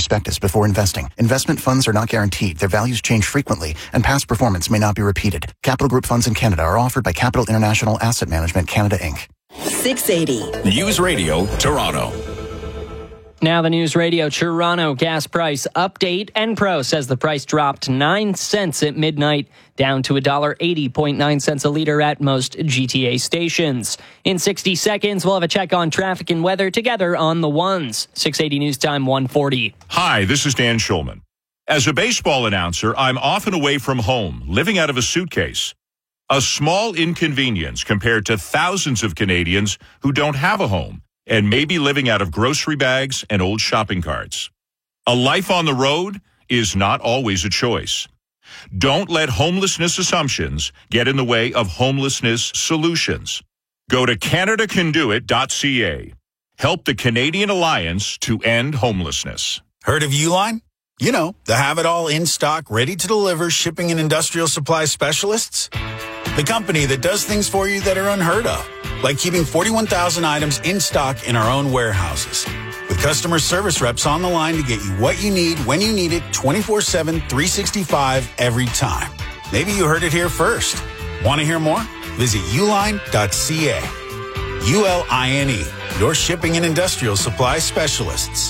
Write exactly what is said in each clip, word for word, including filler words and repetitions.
prospectus before investing. Investment funds are not guaranteed. Their values change frequently, and past performance may not be repeated. Capital Group funds in Canada are offered by Capital International Asset Management Canada, Incorporated. six eighty. News Radio, Toronto. Now the News Radio Toronto gas price update. Enpro says the price dropped nine cents at midnight, down to one dollar eighty point nine cents a litre at most G T A stations. In sixty seconds, we'll have a check on traffic and weather together on the ones. six eighty News Time, one forty. Hi, this is Dan Schulman. As a baseball announcer, I'm often away from home, living out of a suitcase. A small inconvenience compared to thousands of Canadians who don't have a home and may be living out of grocery bags and old shopping carts. A life on the road is not always a choice. Don't let homelessness assumptions get in the way of homelessness solutions. Go to canada can do it dot c a. Help the Canadian Alliance to end homelessness. Heard of Uline? You know, the have-it-all in-stock, ready-to-deliver shipping and industrial supply specialists. The company that does things for you that are unheard of, like keeping forty-one thousand items in stock in our own warehouses. With customer service reps on the line to get you what you need when you need it twenty-four seven, three sixty-five every time. Maybe you heard it here first. Want to hear more? Visit uline dot c a. U L I N E, your shipping and industrial supply specialists.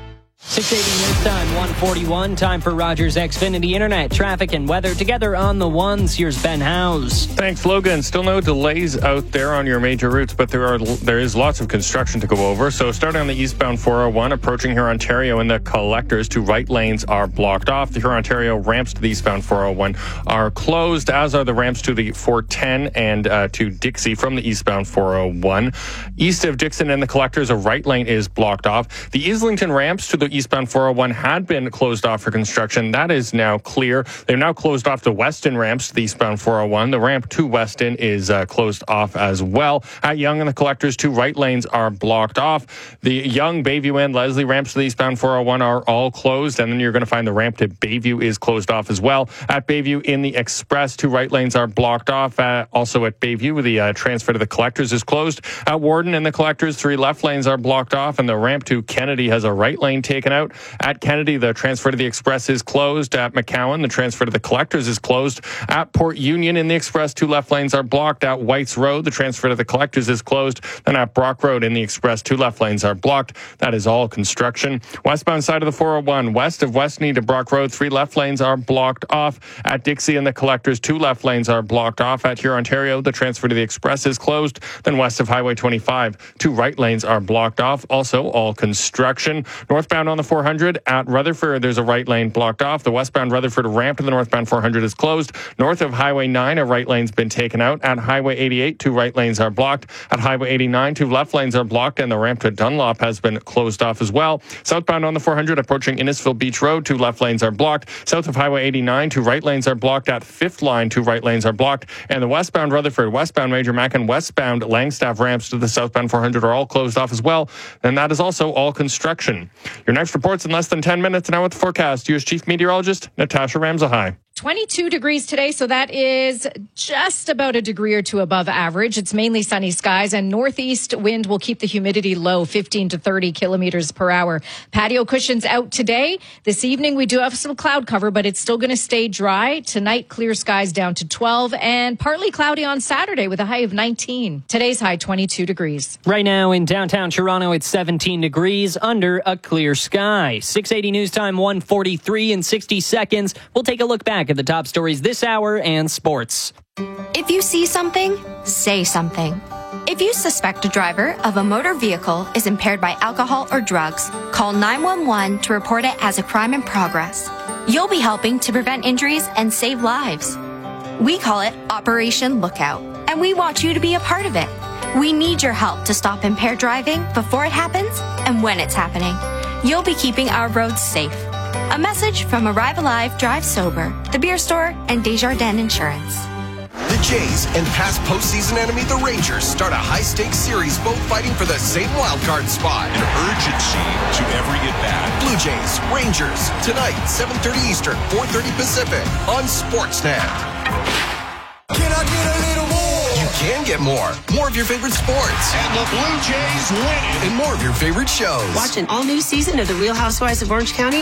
six eighty News Time, one forty-one. Time for Rogers Xfinity Internet. Traffic and weather together on the ones. Here's Ben Howes. Thanks, Logan. Still no delays out there on your major routes, but there are there is lots of construction to go over. So starting on the eastbound four oh one, approaching Hurontario and the collectors to right lanes are blocked off. The Hurontario ramps to the eastbound four oh one are closed, as are the ramps to the four ten and uh, to Dixie from the eastbound four oh one. East of Dixon and the collectors, a right lane is blocked off. The Islington ramps to the eastbound four oh one had been closed off for construction. That is now clear. They're now closed off the Weston ramps to the eastbound four oh one. The ramp to Weston is uh, closed off as well. At Yonge and the collectors, two right lanes are blocked off. The Yonge, Bayview, and Leslie ramps to the eastbound four oh one are all closed, and then you're going to find the ramp to Bayview is closed off as well. At Bayview in the Express, two right lanes are blocked off. Uh, also at Bayview, the uh, transfer to the collectors is closed. At Warden and the collectors, three left lanes are blocked off, and the ramp to Kennedy has a right lane taken out. At Kennedy, the transfer to the Express is closed. At McCowan, the transfer to the collectors is closed. At Port Union in the Express, two left lanes are blocked. At Whites Road, the transfer to the collectors is closed. Then at Brock Road in the Express, two left lanes are blocked. That is all construction. Westbound side of the four oh one, west of Westney to Brock Road, three left lanes are blocked off. At Dixie and the collectors, two left lanes are blocked off. At Hurontario, the transfer to the Express is closed. Then west of Highway twenty-five, two right lanes are blocked off. Also all construction. Northbound on the four hundred, at Rutherford, there's a right lane blocked off. The westbound Rutherford ramp to the northbound four hundred is closed. North of Highway nine, a right lane's been taken out. At Highway eighty-eight, two right lanes are blocked. At Highway eighty-nine, two left lanes are blocked, and the ramp to Dunlop has been closed off as well. Southbound on the four hundred, approaching Innisfil Beach Road, two left lanes are blocked. South of Highway eighty-nine, two right lanes are blocked. At Fifth Line, two right lanes are blocked. And the westbound Rutherford, westbound Major Mac, and westbound Langstaff ramps to the southbound four hundred are all closed off as well. And that is also all construction. Your next report's in less than ten minutes. Now with the forecast, U S Chief Meteorologist Natasha Ramzahai. twenty-two degrees today, so that is just about a degree or two above average. It's mainly sunny skies, and northeast wind will keep the humidity low, fifteen to thirty kilometers per hour. Patio cushions out today. This evening, we do have some cloud cover, but it's still going to stay dry. Tonight, clear skies down to twelve, and partly cloudy on Saturday with a high of nineteen. Today's high, twenty-two degrees. Right now in downtown Toronto, it's seventeen degrees under a clear sky. six eighty News Time, one forty-three. In sixty seconds, we'll take a look back at the top stories this hour and sports. If you see something, say something. If you suspect a driver of a motor vehicle is impaired by alcohol or drugs, call nine one one to report it as a crime in progress. You'll be helping to prevent injuries and save lives. We call it Operation Lookout, and we want you to be a part of it. We need your help to stop impaired driving before it happens and when it's happening. You'll be keeping our roads safe. A message from Arrive Alive, Drive Sober, The Beer Store, and Desjardins Insurance. The Jays and past postseason enemy, the Rangers, start a high-stakes series, both fighting for the same wildcard spot. An urgency to every at-bat. Blue Jays, Rangers, tonight, seven thirty Eastern, four thirty Pacific, on Sportsnet. Can I get a little more? You can get more. More of your favorite sports. And the Blue Jays win it. And more of your favorite shows. Watch an all-new season of The Real Housewives of Orange County